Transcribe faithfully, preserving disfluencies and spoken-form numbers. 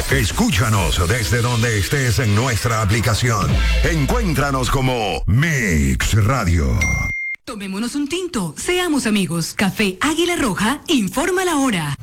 Escúchanos desde donde estés en nuestra aplicación. Encuéntranos como Mix Radio. Tomémonos un tinto, seamos amigos. Café Águila Roja informa la hora.